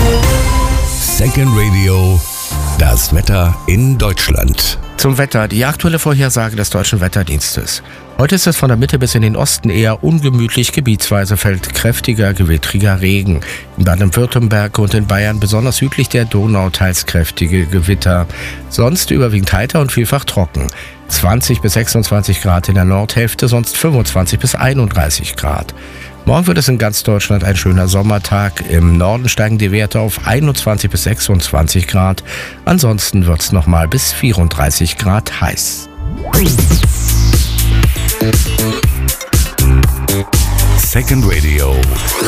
Second Radio, das Wetter in Deutschland. Zum Wetter, die aktuelle Vorhersage des Deutschen Wetterdienstes. Heute ist es von der Mitte bis in den Osten eher ungemütlich, gebietsweise fällt kräftiger, gewittriger Regen. In Baden-Württemberg und in Bayern besonders südlich der Donau teils kräftige Gewitter. Sonst überwiegend heiter und vielfach trocken. 20 bis 26 Grad in der Nordhälfte, sonst 25 bis 31 Grad. Morgen wird es in ganz Deutschland ein schöner Sommertag. Im Norden steigen die Werte auf 21 bis 26 Grad. Ansonsten wird es nochmal bis 34 Grad heiß. Second Radio.